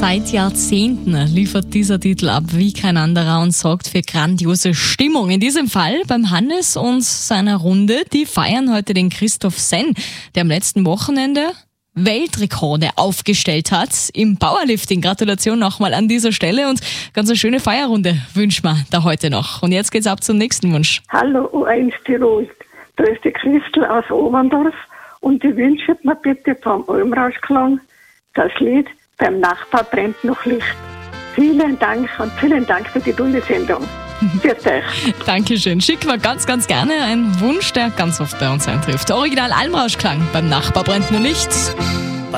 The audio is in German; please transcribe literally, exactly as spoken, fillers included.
Seit Jahrzehnten liefert dieser Titel ab wie kein anderer und sorgt für grandiose Stimmung. In diesem Fall beim Hannes und seiner Runde. Die feiern heute den Christoph Senn, der am letzten Wochenende Weltrekorde aufgestellt hat im Powerlifting. Gratulation nochmal an dieser Stelle und ganz eine schöne Feierrunde wünschen wir da heute noch. Und jetzt geht's ab zum nächsten Wunsch. Hallo U eins Tirol, da ist die Christel aus Oberndorf und ich wünsche mir bitte vom Almrauschklang das Lied Beim Nachbar brennt noch Licht. Vielen Dank und vielen Dank für die tolle Sendung. Für euch. Dankeschön. Schicken wir ganz, ganz gerne einen Wunsch, der ganz oft bei uns eintrifft. Original Almrauschklang, Beim Nachbar brennt nur Licht.